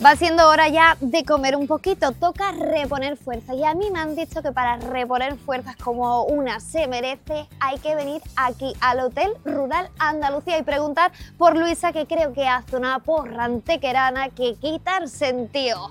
Va siendo hora ya de comer un poquito, toca reponer fuerzas y a mí me han dicho que para reponer fuerzas como una se merece hay que venir aquí al Hotel Rural Andalucía y preguntar por Luisa, que creo que hace una porra antequerana que quita el sentido.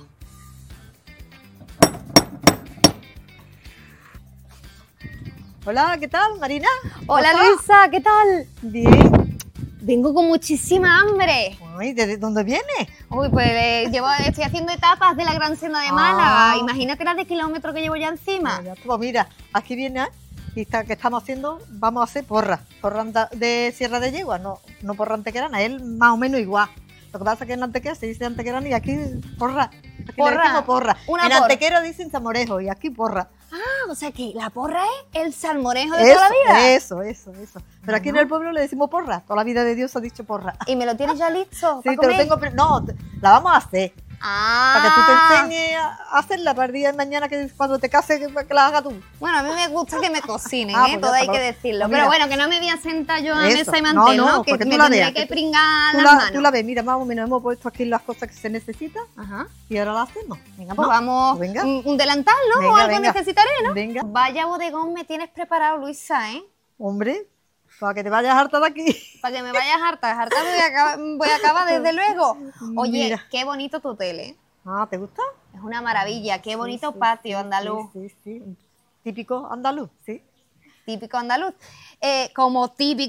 Hola, ¿qué tal, Marina? Hola Luisa, ¿qué tal? Bien. Vengo con muchísima hambre. Ay, ¿de dónde vienes? Uy, pues estoy haciendo etapas de la Gran Senda de Málaga. Imagínate las de kilómetros que llevo ya encima. Pues mira, aquí viene y que estamos haciendo, vamos a hacer porra de Sierra de Yegua, no porra antequerana, es más o menos igual. Lo que pasa es que en Antequera se dice antequerana y aquí porra. Aquí le decimos porra. En Antequera dicen salmorejo y aquí porra. Ah, o sea que la porra es el salmorejo de toda la vida. Eso. Pero aquí en el pueblo le decimos porra. Toda la vida de Dios ha dicho porra. ¿Y me lo tienes ya listo? Sí, te lo tengo. No, la vamos a hacer. Ah. Para que tú te enseñes a hacerla para el día de mañana, que cuando te cases, que la hagas tú. Bueno, a mí me gusta que me cocinen, pues todo hay que decirlo. Pues pero bueno, que no me voy a sentar yo a mesa y mantel, ¿no? Que me tendré que pringar las manos. Tú la ves, mira, más o menos hemos puesto aquí las cosas que se necesitan. Ajá. Y ahora las hacemos. Venga, pues vamos. Venga. Un delantal, ¿no? Venga, o algo necesitaré, ¿no? Venga. Vaya bodegón me tienes preparado, Luisa, ¿eh? Hombre, para que te vayas harta de aquí. Para que me vayas harta voy a acabar desde luego. Oye, mira. Qué bonito tu hotel, ¿eh? Ah, ¿te gusta? Es una maravilla, qué bonito patio andaluz. Sí. Típico andaluz, sí. Típico andaluz. Como típico